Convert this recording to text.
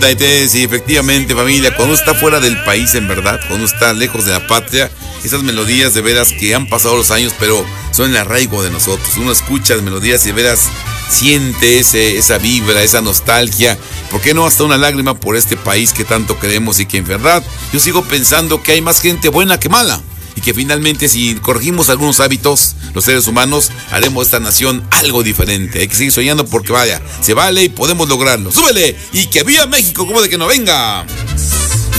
Sí, efectivamente, familia, cuando está fuera del país, en verdad, cuando está lejos de la patria, esas melodías de veras que han pasado los años, pero son el arraigo de nosotros. Uno escucha las melodías y de veras siente esa vibra, esa nostalgia. ¿Por qué no hasta una lágrima por este país que tanto queremos y que en verdad yo sigo pensando que hay más gente buena que mala? Y que finalmente si corregimos algunos hábitos, los seres humanos, haremos esta nación algo diferente. Hay que seguir soñando porque vaya, se vale y podemos lograrlo. ¡Súbele! Y que viva México, como de que no venga.